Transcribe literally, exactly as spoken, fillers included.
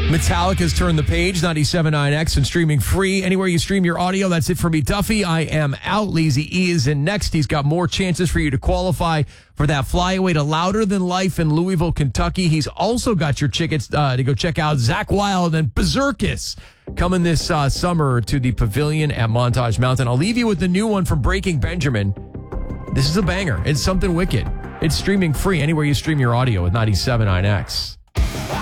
Metallica's Turn the Page, ninety-seven point nine X, and streaming free anywhere you stream your audio. That's it for me, Duffy. I am out. Lazy E is in next. He's got more chances for you to qualify for that flyaway to Louder Than Life in Louisville, Kentucky. He's also got your tickets uh, to go check out Zach Wilde and Berserkus coming this uh, summer to the Pavilion at Montage Mountain. I'll leave you with the new one from Breaking Benjamin. This is a banger. It's something wicked. It's streaming free anywhere you stream your audio with ninety-seven point nine X.